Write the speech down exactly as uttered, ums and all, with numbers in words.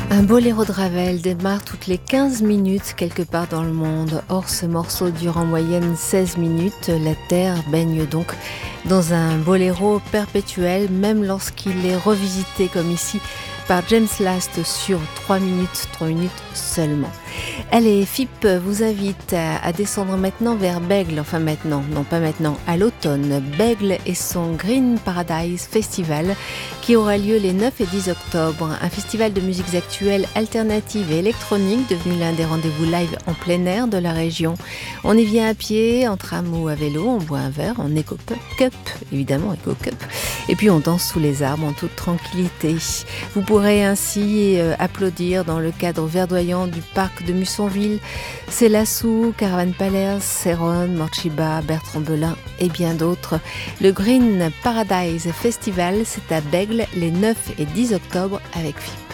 Un boléro de Ravel démarre toutes les quinze minutes quelque part dans le monde. Or, ce morceau dure en moyenne seize minutes. La Terre baigne donc dans un boléro perpétuel, même lorsqu'il est revisité comme ici par James Last sur trois minutes, trois minutes seulement. Allez, F I P vous invite à, à descendre maintenant vers Bègle, enfin maintenant, non pas maintenant, à l'automne. Bègle et son Green Paradise Festival qui aura lieu les neuf et dix octobre. Un festival de musiques actuelles, alternatives et électroniques devenu l'un des rendez-vous live en plein air de la région. On y vient à pied, en tram ou à vélo, on boit un verre en éco-cup, évidemment éco-cup, et puis on danse sous les arbres en toute tranquillité. Vous pourrez ainsi euh, applaudir dans le cadre verdoyant du parc de Mussonville, Célassou, Caravane Palace, Céron, Morchiba, Bertrand Belin et bien d'autres. Le Green Paradise Festival, c'est à Bègle les neuf et dix octobre avec F I P.